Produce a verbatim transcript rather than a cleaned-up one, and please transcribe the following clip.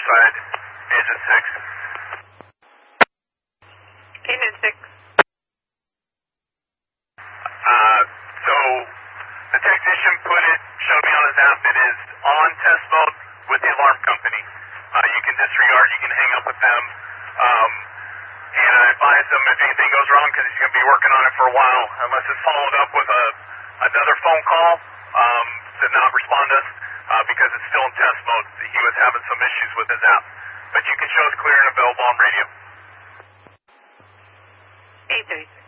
Riverside, Agent six. Agent six. Uh, so, the technician put it, showed me on his app, it is on test mode with the alarm company. Uh, you can disregard, you can hang up with them. Um, and I advise them if anything goes wrong, because he's going to be working on it for a while, unless it's followed up with a another phone call, um, to not respond to us, uh, because it's still in test mode. He was having some issues with his app. But you can show us clear and available on radio. eight three.